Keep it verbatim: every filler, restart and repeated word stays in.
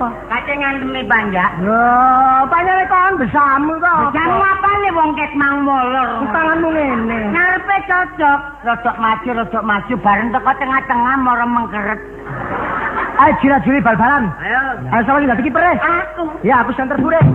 apa? Kacengan demi banjak. Loh, panjane kon besamu kok. Jamu apane wong ket mang molor. Tanganmu ngene. Ngarepe cocok, rodok maju, rodok maju bareng teko tengah-tengah moro mengkeret. Ayo jira-jiri bal-balan. Ayo. Ayo sama dadi kiper. Aku. Ya, aku center sure.